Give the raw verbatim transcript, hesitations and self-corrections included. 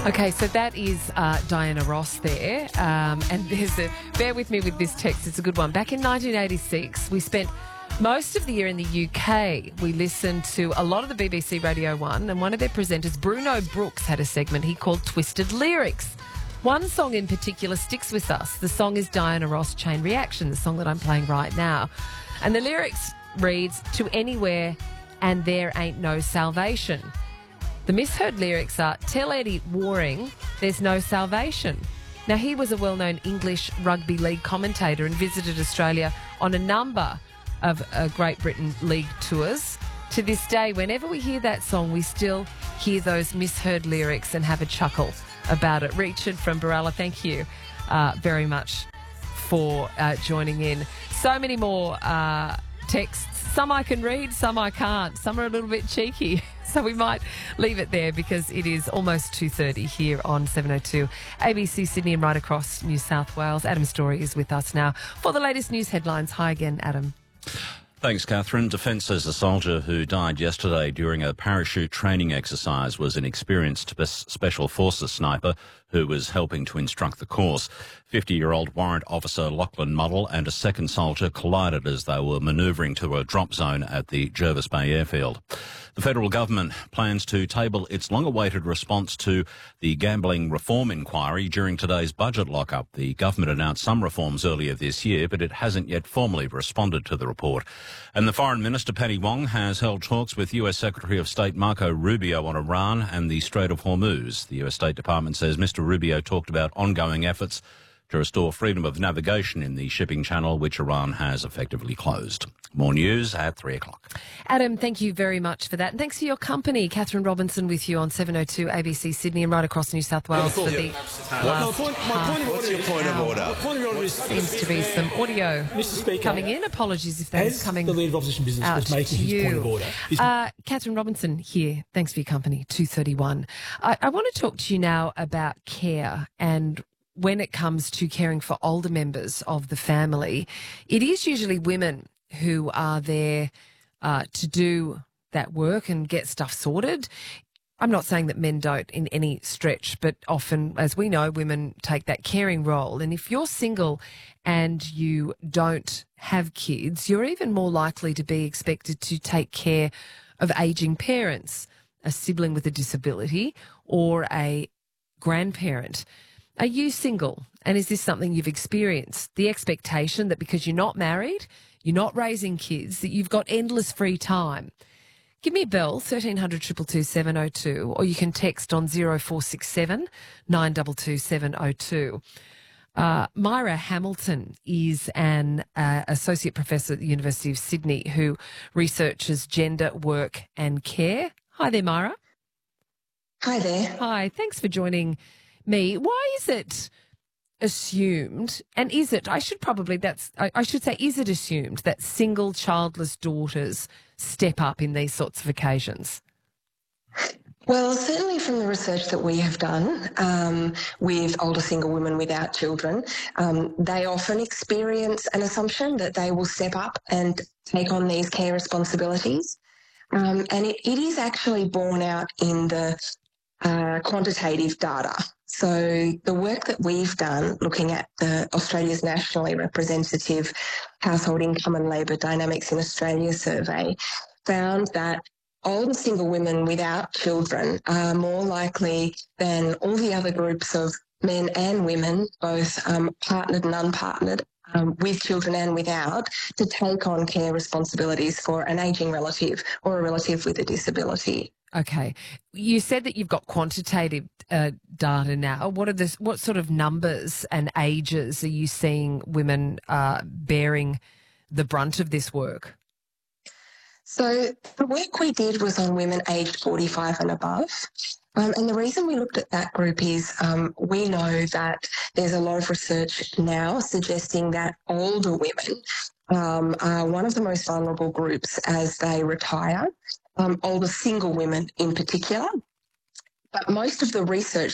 Okay, so that is uh, Diana Ross there. Um, and there's a, bear with me with this text, it's a good one. Back in nineteen eighty-six, we spent most of the year in the U K. We listened to a lot of the B B C Radio one, and one of their presenters, Bruno Brooks, had a segment he called Twisted Lyrics. One song in particular sticks with us. The song is Diana Ross, Chain Reaction, the song that I'm playing right now. And the lyrics reads, "To anywhere and there ain't no salvation." The misheard lyrics are, "Tell Eddie Waring there's no salvation." Now, he was a well-known English rugby league commentator and visited Australia on a number of uh, Great Britain league tours. To this day, whenever we hear that song, we still hear those misheard lyrics and have a chuckle about it. Richard from Baralla, thank you uh, very much for uh, joining in. So many more uh, texts. Some I can read, some I can't. Some are a little bit cheeky. So we might leave it there because it is almost two thirty here on seven oh two A B C Sydney and right across New South Wales. Adam Story is with us now for the latest news headlines. Hi again, Adam. Thanks, Catherine. Defence says a soldier who died yesterday during a parachute training exercise was an experienced Special Forces sniper who was helping to instruct the course. fifty-year-old warrant officer Lachlan Muddle and a second soldier collided as they were manoeuvring to a drop zone at the Jervis Bay airfield. The federal government plans to table its long-awaited response to the gambling reform inquiry during today's budget lock-up. The government announced some reforms earlier this year, but it hasn't yet formally responded to the report. And the Foreign Minister, Penny Wong, has held talks with U S Secretary of State Marco Rubio on Iran and the Strait of Hormuz. The U S State Department says Mister Rubio talked about ongoing efforts to restore freedom of navigation in the shipping channel, which Iran has effectively closed. More news at three o'clock. Adam, thank you very much for that. And thanks for your company. Catherine Robinson with you on seven oh two A B C Sydney and right across New South Wales for the last half. What's your point of order? My point of order is seems to be some audio Mister Speaker, coming in. Apologies if that's as coming the Leader of Opposition Business out was making to his you. point of order. Is Uh, Catherine Robinson here. Thanks for your company. two thirty-one. I, I want to talk to you now about care and when it comes to caring for older members of the family. It is usually women who are there uh, to do that work and get stuff sorted. I'm not saying that men don't in any stretch, but often, as we know, women take that caring role. And if you're single and you don't have kids, you're even more likely to be expected to take care of ageing parents, a sibling with a disability, or a grandparent. Are you single? And is this something you've experienced? The expectation that because you're not married, you're not raising kids, that you've got endless free time. Give me a bell, thirteen hundred, two two two, seven oh two, or you can text on zero four six seven, nine two two, seven oh two. Uh, Myra Hamilton is an uh, associate professor at the University of Sydney who researches gender, work and care. Hi there, Myra. Hi there. Hi, thanks for joining me. Why is it assumed, and is it, I should probably, that's, I, I should say, is it assumed that single childless daughters step up in these sorts of occasions? Well, certainly from the research that we have done um, with older single women without children, um, they often experience an assumption that they will step up and take on these care responsibilities. Um, and it, it is actually borne out in the uh, quantitative data. So the work that we've done looking at the Australia's nationally representative Household Income and Labour Dynamics in Australia survey found that older single women without children are more likely than all the other groups of men and women, both um, partnered and unpartnered, um, with children and without, to take on care responsibilities for an ageing relative or a relative with a disability. Okay. You said that you've got quantitative uh, data now. What are the, what sort of numbers and ages are you seeing women uh, bearing the brunt of this work? So the work we did was on women aged forty-five and above. Um, and the reason we looked at that group is um, we know that there's a lot of research now suggesting that older women um, are one of the most vulnerable groups as they retire, um, older single women in particular. But most of the research